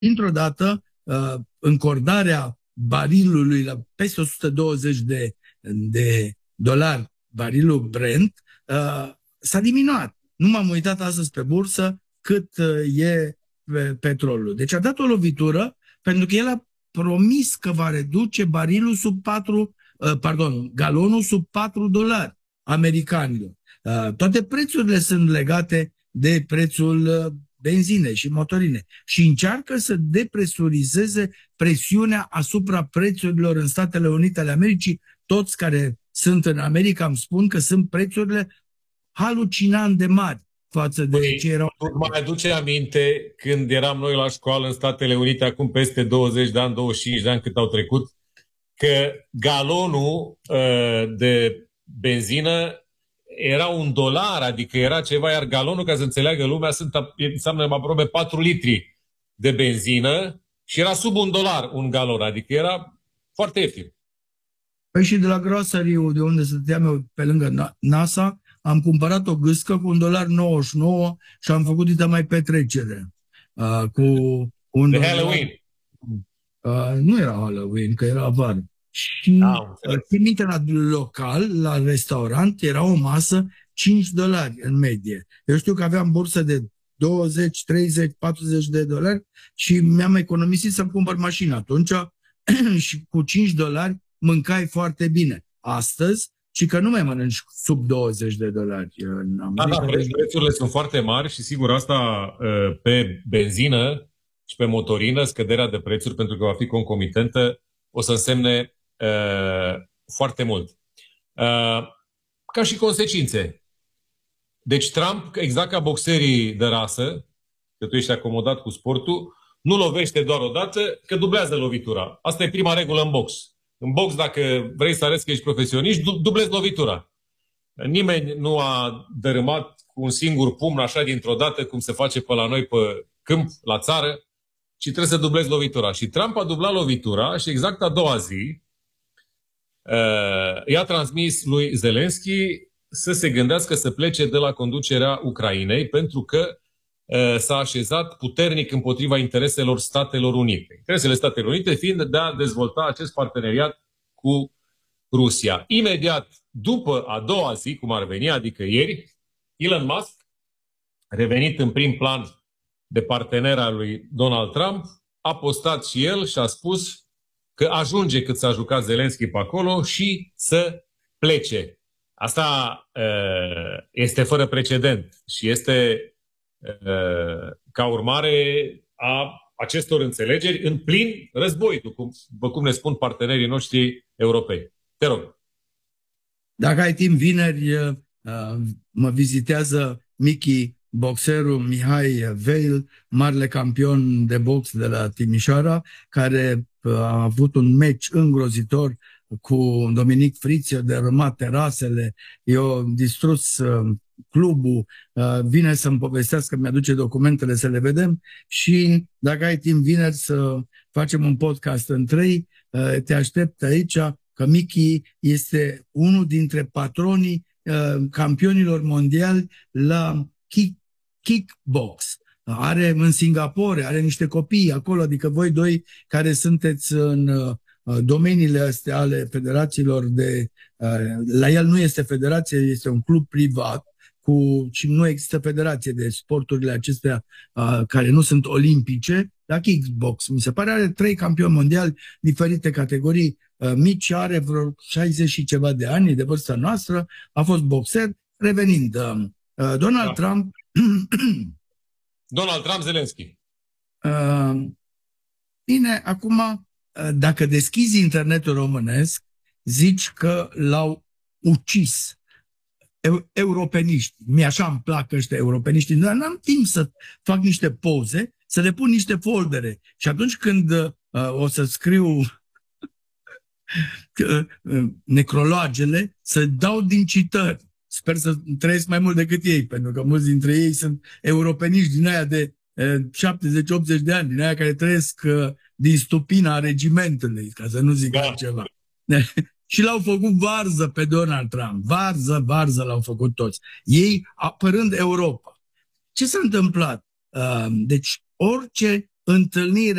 dintr-o dată, încordarea barilului la peste 120 de dolari, barilul Brent, s-a diminuat. Nu m-am uitat astăzi pe bursă cât e petrolul. Deci a dat o lovitură pentru că el a promis că va reduce barilul sub galonul sub 4 dolari americanilor. Toate prețurile sunt legate de prețul benzinei și motorine și încearcă să depresurizeze presiunea asupra prețurilor în Statele Unite ale Americii. Toți care sunt în America îmi spun că sunt prețurile halucinant de mari față de ce erau. Mai aduce aminte când eram noi la școală în Statele Unite, acum peste 20 de ani, 25 de ani cât au trecut, că galonul de benzină era $1, adică era ceva, iar galonul, ca să înțeleagă lumea, înseamnă aproape 4 litri de benzină și era sub $1 un galon, adică era foarte ieftin. Păi și de la grocery-ul, de unde stăteam eu pe lângă NASA, am cumpărat o gâscă cu $1,99 și am făcut dita mai petrecere. Cu un de Halloween. Nu era Halloween, că era vară. Și țin minte, la local, la restaurant, era o masă $5 în medie. Eu știu că aveam bursă de 20, 30, 40 de dolari și mi-am economisit să-mi cumpăr mașină atunci și cu $5 mâncai foarte bine. Astăzi, și că nu mai mănânci sub 20 de dolari în America. Da, prețurile sunt foarte mari și sigur asta pe benzină și pe motorină, scăderea de prețuri, pentru că va fi concomitentă, o să însemne foarte mult. Ca și consecințe. Deci Trump, exact ca boxerii de rasă, că tu ești acomodat cu sportul, nu lovește doar o dată, că dublează lovitura. Asta e prima regulă în box. În box, dacă vrei să arăți că ești profesionist, dublezi lovitura. Nimeni nu a dărâmat cu un singur pumn așa dintr-o dată, cum se face pe la noi pe câmp, la țară, ci trebuie să dublezi lovitura. Și Trump a dublat lovitura și exact a doua zi i-a transmis lui Zelensky să se gândească să plece de la conducerea Ucrainei, pentru că s-a așezat puternic împotriva intereselor Statelor Unite. Interesele Statelor Unite fiind de a dezvolta acest parteneriat cu Rusia. Imediat după a doua zi, cum ar veni, adică ieri, Elon Musk, revenit în prim plan de partener al lui Donald Trump, a postat și el și a spus că ajunge cât s-a jucat Zelensky pe acolo și să plece. Asta este fără precedent și este ca urmare a acestor înțelegeri în plin război, după cum ne spun partenerii noștri europeni. Te rog. Dacă ai timp, vineri mă vizitează Michi, boxerul Mihai Veil, marele campion de box de la Timișoara, care a avut un meci îngrozitor cu Dominic Frițio, dărâmat terasele, i-a distrus clubul, vine să-mi povestească, mi-aduce documentele să le vedem și dacă ai timp vineri să facem un podcast în 3, te aștept aici, că Michi este unul dintre patronii campionilor mondiali la kickbox. Are în Singapore, are niște copii acolo, adică voi doi care sunteți în domeniile astea ale federațiilor la el nu este federație, este un club privat și nu există federație de sporturile acestea care nu sunt olimpice, la kickbox, mi se pare, are 3 campioni mondiali, diferite categorii, mici, are vreo 60 și ceva de ani, de vârsta noastră, a fost boxer, revenind, Donald Trump... Donald Trump, Zelensky. Bine, acum, dacă deschizi internetul românesc, zici că l-au ucis europeniști. Mie așa îmi plac ăștia europeniști, dar n-am timp să fac niște poze, să le pun niște foldere. Și atunci când o să scriu necrologele, să dau din citări. Sper să trăiesc mai mult decât ei, pentru că mulți dintre ei sunt europeniști din aia de 70-80 de ani, din aia care trăiesc din stupina regimentului, ca să nu zic altceva. Și l-au făcut varză pe Donald Trump. Varză l-au făcut toți. Ei apărând Europa. Ce s-a întâmplat? Deci orice întâlnire